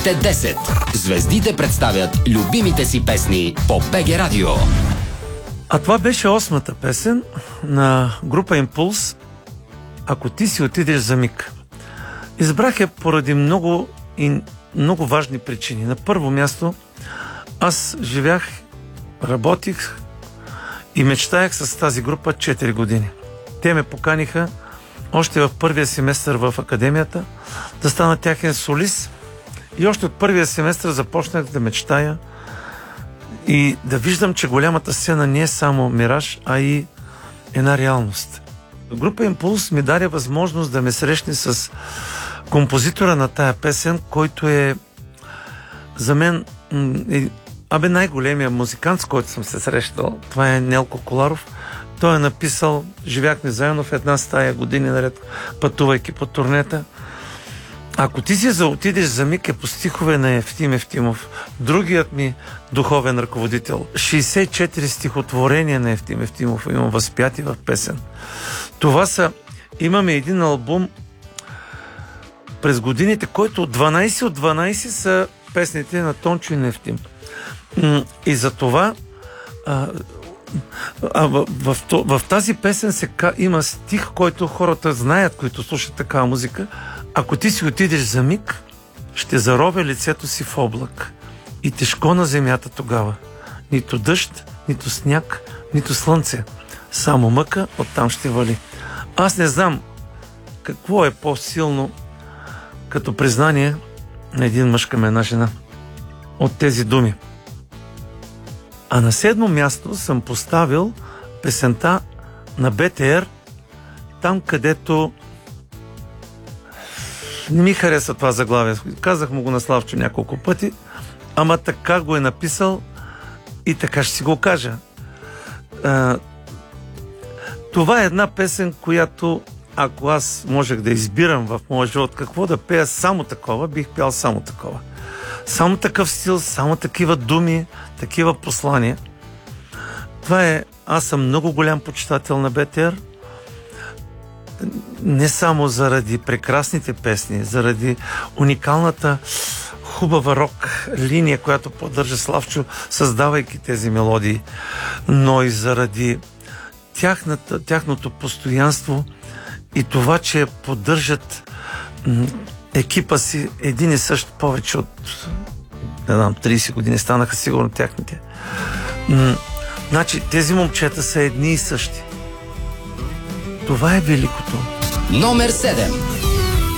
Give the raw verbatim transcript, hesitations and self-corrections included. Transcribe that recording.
Първите десет. Звездите представят любимите си песни по БГ Радио. А това беше осмата песен на група Импулс "Ако ти си отидеш за миг". Избрах я поради много и много важни причини. На първо място, аз живях, работих и мечтаях с тази група четири години. Те ме поканиха още в първия семестър в академията да стана тяхен солист и още от първия семестър започнах да мечтая и да виждам, че голямата сцена не е само мираж, а и една реалност. Група Импулс ми даде възможност да ме срещне с композитора на тая песен, който е за мен е, абе най-големия музикант, с който съм се срещал. Това е Нелко Коларов. Той е написал, живяхме заедно в една стая години наред, пътувайки по турнета. "Ако ти си за отидеш за миг" е по стихове на Евтим Евтимов, другият ми духовен ръководител. шейсет и четири стихотворения на Евтим Евтимов имам възпяти в песен. Това са... Имаме един албум през годините, който от дванайсет от дванайсет са песните на Тончо и на Евтим. И за това а, а, в, в, в, в тази песен се, има стих, който хората знаят, които слушат такава музика. "Ако ти си отидеш за миг, ще заровя лицето си в облак и тежко на земята тогава. Нито дъжд, нито сняг, нито слънце. Само мъка оттам ще вали." Аз не знам какво е по-силно като признание на един мъж към една жена от тези думи. А на седмо място съм поставил песента на БТР, там където не ми хареса това заглавие. Казах му го на Славчо няколко пъти, ама така го е написал и така ще си го кажа. А, това е една песен, която ако аз можех да избирам в моя живот какво да пея само такова, бих пял само такова. Само такъв стил, само такива думи, такива послания. Това е... Аз съм много голям почитател на БТР. Не само заради прекрасните песни, заради уникалната хубава рок линия, която поддържа Славчо, създавайки тези мелодии, но и заради тяхната, тяхното постоянство и това, че поддържат м- екипа си един и същ повече от не знам, трийсет години станаха сигурно тяхните. М- значи тези момчета са едни и същи. Това е великото. Номер седем.